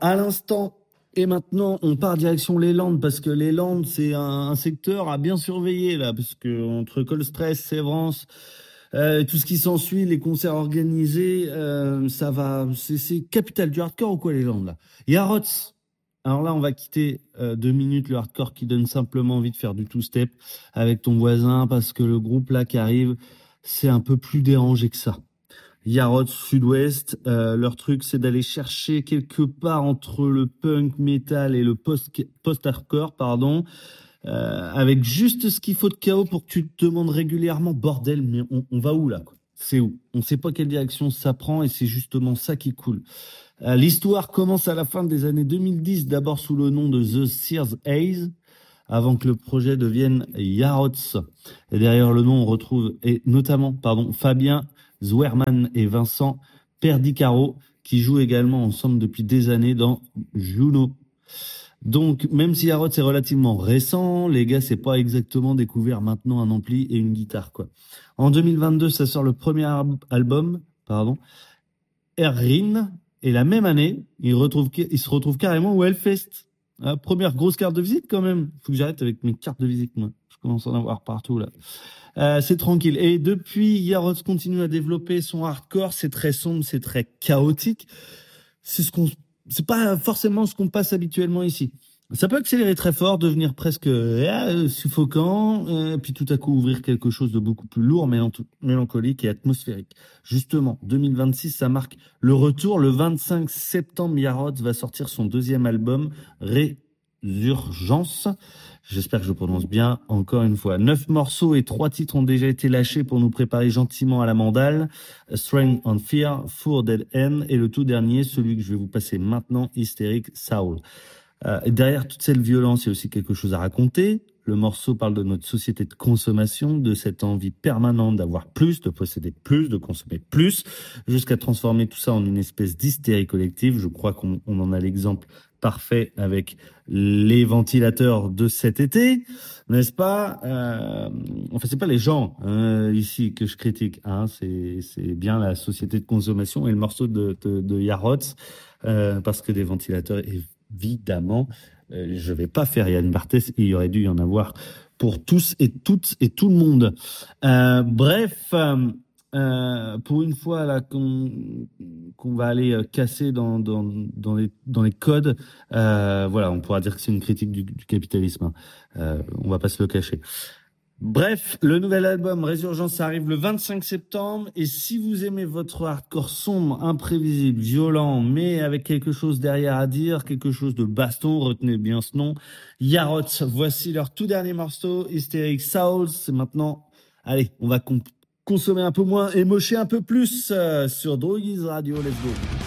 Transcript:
à l'instant. Et maintenant, on part direction les Landes, parce que les Landes, c'est un secteur à bien surveiller, là, parce que entre Cold Stress, Sévrance, tout ce qui s'ensuit, les concerts organisés, ça va, c'est capital du hardcore ou quoi, les Landes, là? Yarots. Alors là, on va quitter 2 minutes le hardcore qui donne simplement envie de faire du two-step avec ton voisin, parce que le groupe là qui arrive, c'est un peu plus dérangé que ça. Yarots Sud-Ouest, leur truc c'est d'aller chercher quelque part entre le punk metal et le post-hardcore, pardon, avec juste ce qu'il faut de chaos pour que tu te demandes régulièrement, bordel, mais on va où là, quoi? C'est où? On sait pas quelle direction ça prend et c'est justement ça qui est cool. L'histoire commence à la fin des années 2010, d'abord sous le nom de The Sears Haze, avant que le projet devienne Yarots. Et derrière le nom, on retrouve notamment Fabien Zwerman et Vincent Perdicaro, qui jouent également ensemble depuis des années dans Juno. Donc, même si Yarots est relativement récent, les gars, c'est pas exactement découvert maintenant un ampli et une guitare, quoi. En 2022, ça sort le premier album, Errin, et la même année, il se retrouve carrément au Hellfest. Première grosse carte de visite quand même. Faut que j'arrête avec mes cartes de visite, moi. Je commence à en avoir partout là. C'est tranquille. Et depuis, Yarots continue à développer son hardcore. C'est très sombre, c'est très chaotique. C'est pas forcément ce qu'on passe habituellement ici. Ça peut accélérer très fort, devenir presque suffocant, puis tout à coup ouvrir quelque chose de beaucoup plus lourd, mélancolique et atmosphérique. Justement, 2026, ça marque le retour. Le 25 septembre, Yarots va sortir son deuxième album, Résurgence. J'espère que je prononce bien, encore une fois. 9 morceaux et 3 titres ont déjà été lâchés pour nous préparer gentiment à la mandale. Strength on Fear, Four Dead End, et le tout dernier, celui que je vais vous passer maintenant, Hysteric Soul. Et derrière toute cette violence, il y a aussi quelque chose à raconter. Le morceau parle de notre société de consommation, de cette envie permanente d'avoir plus, de posséder plus, de consommer plus, jusqu'à transformer tout ça en une espèce d'hystérie collective. Je crois qu'on en a l'exemple parfait avec les ventilateurs de cet été, n'est-ce pas? Enfin, c'est pas les gens ici que je critique, hein. C'est bien la société de consommation et le morceau de Yarots, parce que des ventilateurs, évidemment, je vais pas faire Yann Barthès, il y aurait dû y en avoir pour tous et toutes et tout le monde. Bref, pour une fois là qu'on va aller casser dans les codes, voilà, on pourra dire que c'est une critique du capitalisme, hein. On va pas se le cacher. Bref, le nouvel album Résurgence, ça arrive le 25 septembre. Et si vous aimez votre hardcore sombre, imprévisible, violent, mais avec quelque chose derrière à dire, quelque chose de baston, retenez bien ce nom, Yarots. Voici leur tout dernier morceau, Hysteric Souls. C'est maintenant, allez, on va consommer un peu moins et mocher un peu plus sur Droguise Radio. Let's go.